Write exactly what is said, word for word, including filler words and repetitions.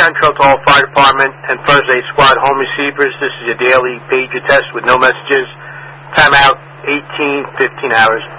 Central to all Fire Department and First Aid Squad home receivers. This is your daily pager test with no messages. Timeout eighteen fifteen hours.